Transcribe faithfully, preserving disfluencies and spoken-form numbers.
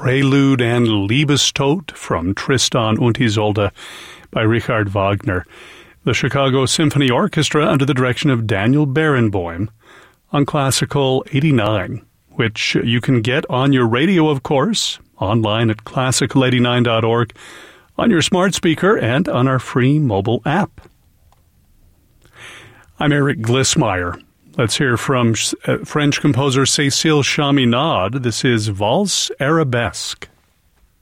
Prelude and Liebestod from Tristan und Isolde by Richard Wagner. The Chicago Symphony Orchestra under the direction of Daniel Barenboim on Classical eighty-nine, which you can get on your radio, of course, online at classical eighty-nine dot org, on your smart speaker, and on our free mobile app. I'm Eric Glissmeyer. Let's hear from uh, French composer Cécile Chaminade. This is Valse Arabesque.